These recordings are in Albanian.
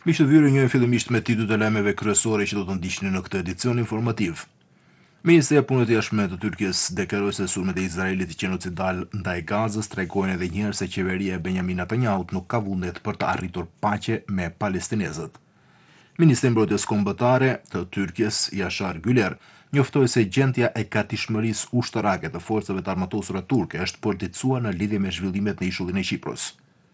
Miq të vyrë një fillimisht me titujt e lajmeve kryesore që do të ndiqni në këtë edicion informativ. Ministria e Punëve të Jashtme të Turqisë deklaroi se sulmet e Izraelit gjenocida ndaj Gazës tregojnë edhe një herë se qeveria e Benjamin Netanyahut nuk ka vullnet për të arritur paqe me palestinezët. Ministri i Mbrojtjes Kombëtare të Turqisë, Yashar Güler, njoftoi se gjendja e gatishmërisë ushtarake të forcave të armatosura turke është politizuar në lidhje me zhvillimet në ishullin e Kipros.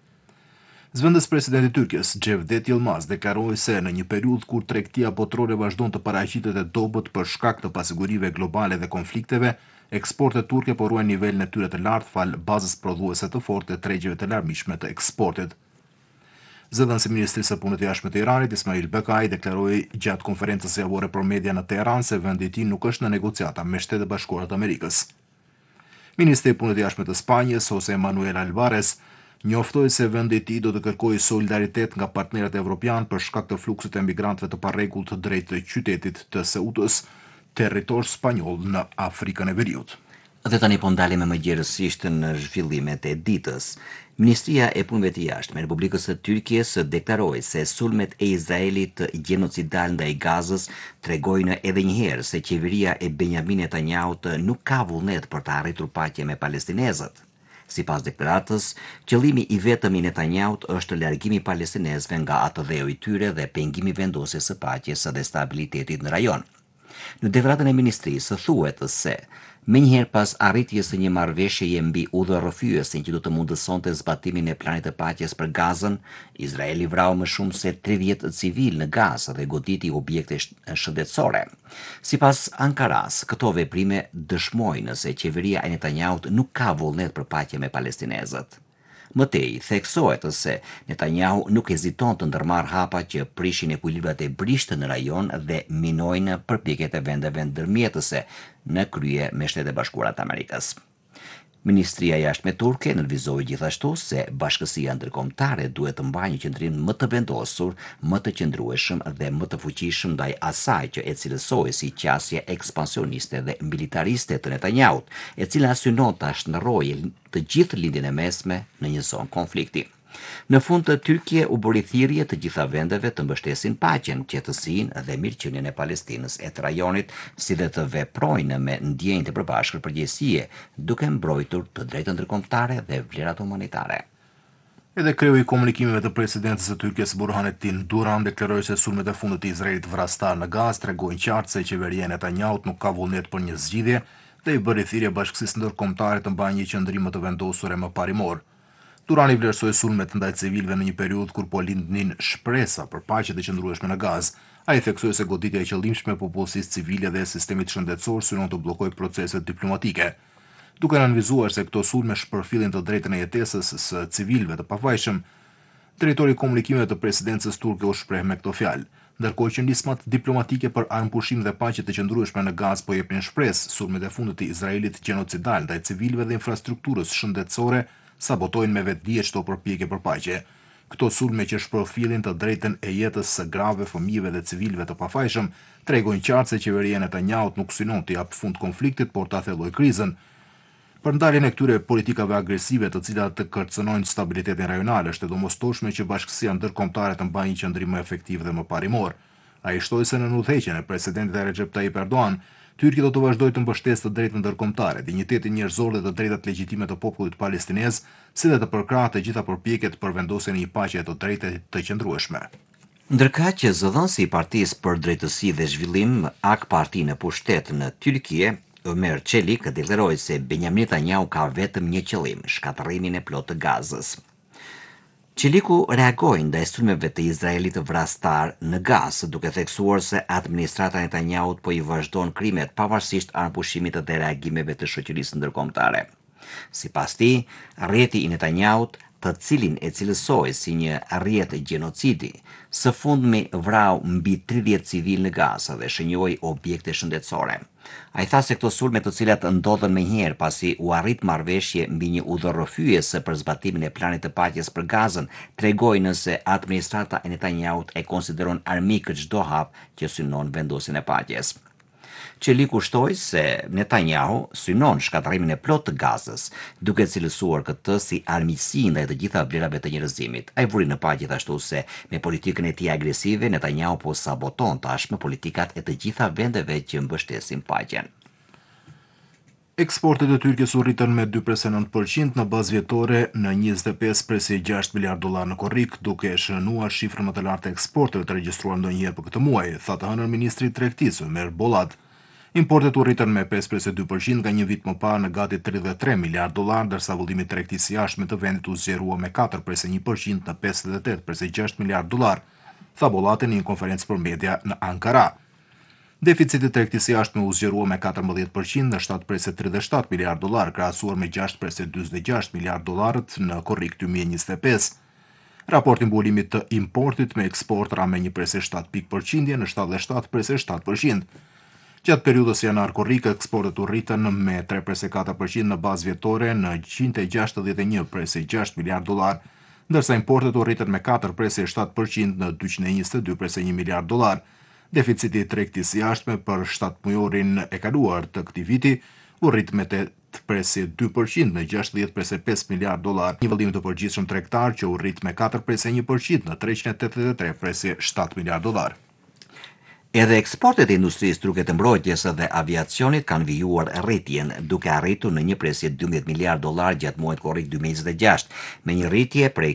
Zëvendës presidenti i Turqisë, Cevdet Yılmaz, deklaroi se në një periudhë kur tregtia botërore vazhdon të paraqitet e dobët për shkak të pasigurive globale dhe konflikteve, eksportet turke po ruajnë nivelin e tyre të lartë fal bazës prodhuese të fortë të tregjeve të larmishme të eksportit. Zëdhënësi i Ministrisë së Punëve të Jashtme të Iranit, Ismail Bekai, deklaroi gjatë konferencës javore për media në Teheran se vendi i tij nuk është në negociata me Shtetet Bashkuara të Amerikës. Ministri i Punëve të Jashtme të Spanjës, José Manuel Alvarez, njoftoi se vendi i tij do të kërkojë solidaritet nga partnerët evropian për shkak të fluksit të emigrantëve të parregullt drejt të qytetit të Ceutës, territor spanjoll në Afrikën e Veriut. Dhe tani po ndalemi më gjerësisht në zhvillimet e ditës. Ministria e Punëve të Jashtme e Republikës së Turqisë deklaroi se sulmet e Izraelit gjenocidal ndaj Gazës tregojnë edhe një herë se qeveria e Benjamin Netanyahut nuk ka vullnet për të arritur paqe me palestinezët. Sipas deklaratës, qëllimi i vetëm i Netanyahut është largimi i palestinezëve nga atë dheu i tyre dhe pengimi vendosjes së paqes dhe stabilitetit në rajon. Në deklaratën e ministrisë thuhet se menjëherë pas arritjes së një marrëveshjeje mbi udhërrëfyesin që do të mundësonte zbatimin e planit të paqes për Gazën, Izraeli vrau më shumë se 30 civil në Gazë dhe goditi objekte shëndetësore. Sipas Ankaras, këto veprime dëshmojnë se qeveria e Netanyahut nuk ka vullnet për paqe me palestinezët. Mëtej, theksohet se Netanyahu nuk heziton të ndërmarrë hapa që prishin ekuilibrat e brishtë në rajon dhe minojnë përpjekjet e vendeve ndërmjetëse në krye me Shtetet Bashkuara të Amerikës. Ministria e Jashtme turke nënvizoi gjithashtu se bashkësia ndërkombëtare duhet të mbajë një qendrim më të vendosur, më të qëndrueshëm dhe më të fuqishëm ndaj asaj që e cilësoi si qasje ekspansioniste dhe militariste të Netanyahut, e cila synon ta shndërrojë të gjithë lindjen e mesme në një zonë konflikti. Në fund të Turqia u bëri thirrje të gjitha vendeve të mbështesin paqen, qetësinë dhe mirëqenien e Palestinës e të rajonit, si dhe të veprojnë me ndjenjë të përbashkët përgjegjësie, duke mbrojtur të drejtën ndërkombëtare dhe vlerat humanitare. Edhe kreu i komunikimeve të presidentës së Turqisë Burhanettin Duran deklaroi se sulmet e fundit të Izraelit vrastar në Gazë tregojnë qartë se qeveria e Netanyahut nuk ka vullnet për një zgjidhje dhe i bëri thirrje bashkësisë ndërkombëtare të mbajë një qendrim më të vendosur e më parimor. Durani vlerësoi sulmet ndaj civilëve në një periudhë kur po lindnin shpresa për paqe të qëndrueshme në Gazë. Ai theksoi se goditja e qëllimshme e popullsisë civile dhe e sistemit shëndetësor synon të bllokojë proceset diplomatike. Duke nënvizuar se këto sulme shpërfillin të drejtën e jetesës së civilëve të pavajshëm, drejtori i komunikimeve të presidencës turke u shpreh me këto fjalë. Ndërkohë që nismat diplomatike për armpushim dhe paqe të qëndrueshme në Gazë po jepin shpresë, sulmet e fundit të Izraelit gjenocidal ndaj civilëve dhe infrastrukturës shëndetësore sabotojnë me vetdije çdo përpjekje për paqe. Këto sulme që shpërfillin të drejtën e jetës së grave, fëmijëve dhe civilëve të pafajshëm tregojnë qartë se qeveria e Netanyahut nuk synon të japë fund konfliktit, por ta thellojë krizën. Për ndaljen e këtyre politikave agresive të cilat të kërcënojnë stabilitetin rajonal, është e domosdoshme që bashkësia ndërkombëtare të mbajë një qendrim më efektiv dhe më parimor. Ai shtoi se në udhëheqjen e presidentit Recep Tayyip Erdogan, Tyrkia do të vazhdojë të mbështesë të drejtën ndërkombëtare, dinjitetin njerëzor dhe të drejtat legjitime të popullit palestinez, si dhe të përkrahë të gjitha përpjekjet për vendosjen e një paqe të drejtë të qëndrueshme. Ndërkaq që zëdhënësi i Partisë për Drejtësi dhe Zhvillim, AK Parti në pushtet në Turqi, Ömer Çelik, deklaroi se Benjamin Netanyahu ka vetëm një qëllim, shkatërrimin e plotë të Gazës. Çeliku reagoi ndaj sulmeve të Izraelit vrastar në Gazë, duke theksuar se administrata e Netanyahut po i vazhdon krimet pavarësisht armpushimit dhe reagimeve të shoqërisë ndërkombëtare. Sipas tij, rrjeti i Netanyahut, të cilin e cilësoi si një rrjet gjenocidi, së fundmi vrau mbi 30 civil në Gazë dhe shënjoi objekte shëndetësore. Ai tha se këto sulme të cilat ndodhen menjëherë pasi u arrit marrëveshje mbi një udhërrëfyes për zbatimin e planit të paqes për Gazën, tregojnë se administrata e Netanyahut e konsideron armik çdo hap që synon vendosjen e paqes. Qeli kushtoi se Netanyahu synon shkatërrimin e plotë të Gazës, duke cilësuar këtë si armiqësi ndaj të gjitha vlerave të njerëzimit. Ai vuri në pa gjithashtu se me politikën e tij agresive Netanyahu po saboton tashmë politikat e të gjitha vendeve që mbështesin paqen. Eksportet e Tyrkisë u rritën me 2,9% në bazë vjetore në 25,6 miliard dollar në korrik, duke shënuar shifrën më të lartë të eksporteve të regjistruar ndonjëherë për këtë muaj, tha të hënën ministri i tregtisë Ömer Bolat. Importet u rritën me 5,2% nga një vit më parë në gati 33 miliard dollar, ndërsa vullnimi i tregtisë jashtme të vendit u zgjerua me 4,1% në 58,6 miliard dollar, tha Bolati në një konferencë për media në Ankara. Deficiti tregtisë jashtme u zgjerua me 14% në 7,37 miliard dollar, krahasuar me 6,46 miliard dollarët në korrik 2025. Raporti mbulimit të importit me eksport ra me 1,7 pikë përqindje në 77,7%. Gjatë periudhës janar korrik, eksportet u rritën me 3,4% në bazë vjetore në 161,6 miliard dollar, ndërsa importet u rritën me 4,7% në 222,1 miliard dollar. Deficiti i tregtisë jashtme për 7 mujorin e kaluar të këtij viti u rrit me 8,2% në 60,5 miliard dollar, një vëllim të përgjithshëm tregtar që u rrit me 4,1% në 383,7 miliard dollar. Edhe eksportet e industrisë truke të mbrojtjes dhe aviacionit kanë vijuar rritjen, duke arritur në 1,12 miliard dollar gjatë muajit korrik 2026, me një rritje prej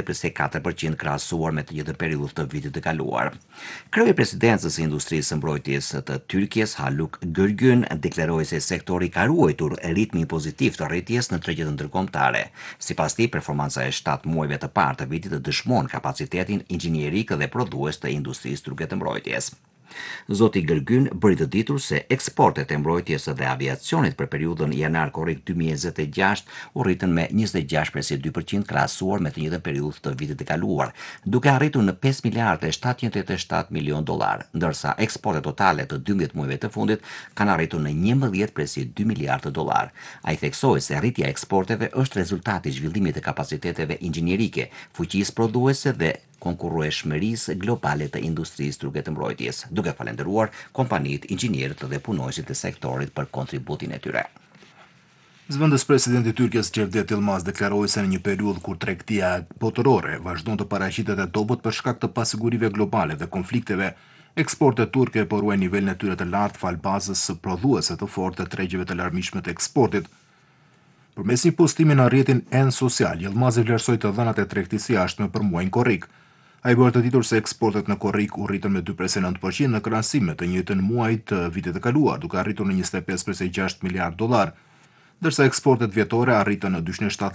14,4% krahasuar me të njëjtën periudhë të vitit të kaluar. Kryei presidencës së industrisë së mbrojtjes të Tyrkisë, Haluk Gürgün, deklaroi se sektori ka ruajtur ritmin pozitiv të rritjes në tregjet ndërkombëtare. Sipas tij, performanca e 7 muajve të parë të vitit dëshmon kapacitetin inxhinierik dhe prodhues të industrisë truke të mbrojtjes. Zoti Gërgyn bëri të ditur se eksportet e mbrojtjes dhe aviacionit për periudhën janar korrik 2026 u rritën me 26,2% krahasuar me të njëjtën periudhë të vitit të kaluar, duke arritur në 5 miliardë 787 milion dollar, ndërsa eksportet totale të 12 muajve të fundit kanë arritur në 11,2 miliardë dollar. Ai theksoi se rritja e eksporteve është rezultati i zhvillimit të kapaciteteve inxhinierike, fuqisë prodhuese dhe konkurrueshmërisë globale të industrisë truke të mbrojtjes, duke falendëruar kompanitë, inxhinierët dhe punojësit të sektorit për kontributin e tyre. Zëvendës presidenti i Tyrkisë Cevdet Yılmaz deklaroi se në një periudhë kur tregtia botërore vazhdon të paraqitet e dobët për shkak të pasigurive globale dhe konflikteve, eksportet turke po ruajnë nivelin e tyre të lartë fal bazës së prodhuese të fortë të tregjeve të larmishme të eksportit. Përmes një postimi në rrjetin N social, Yılmaz vlerësoi të dhënat e tregtisë jashtme për muajin korrik. Ai bëri të ditur se eksportet në korrik u rritën me 2,9% në krahasim me të njëjtën muaj të vitit të kaluar, duke arritur në 25,6 miliard dollar, ndërsa eksportet vjetore arritën në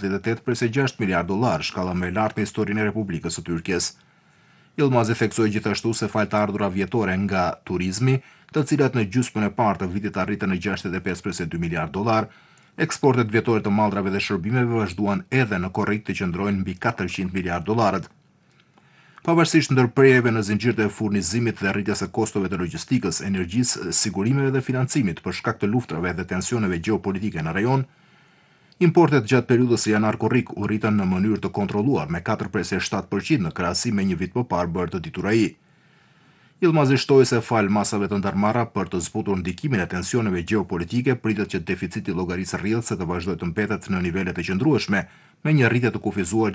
278,6 miliard dollar, shkalla më e lartë në historinë e Republikës së Tyrkisë. Yılmaz theksoi gjithashtu se fal të ardhura vjetore nga turizmi, të cilat në gjysmën e parë të vitit arritën në 65,2 miliard dollar, eksportet vjetore të mallrave dhe shërbimeve vazhduan edhe në korrik të qëndrojnë mbi 400 miliard dollarët. Pavarësisht ndërprerjeve në zinxhirët e furnizimit dhe rritjes së kostove të logjistikës, energjisë, sigurimeve dhe financimit për shkak të luftrave dhe tensioneve gjeopolitike në rajon, importet gjatë periudhës së janar korrik u rritën në mënyrë të kontrolluar me 4,7% në krahasim me një vit më parë, bërë të ditur ai. Yılmaz shtoi se fal masave të ndarmarra për të zbutur ndikimin e tensioneve gjeopolitike, pritet që deficiti llogarisë rrjedhëse të vazhdojë të mbetet në nivele të qëndrueshme, me një rritje të kufizuar